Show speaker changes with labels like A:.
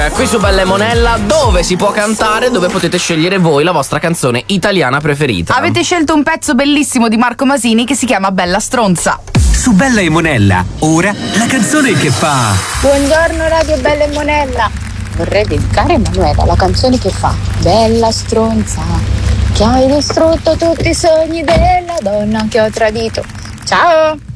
A: Qui su Bella e Monella, dove si può cantare, dove potete scegliere voi la vostra canzone italiana preferita.
B: Avete scelto un pezzo bellissimo di Marco Masini che si chiama Bella Stronza.
C: Su Bella e Monella, ora la canzone che fa.
D: Buongiorno Radio Bella e Monella. Vorrei dedicare a Emanuela la canzone che fa Bella stronza, che hai distrutto tutti i sogni della donna che ho tradito. Ciao!